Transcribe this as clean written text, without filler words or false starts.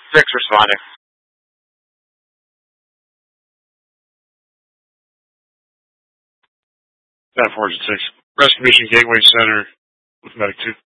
6 responding. That 4 6. Rescue Mission Gateway Center with Medic 2.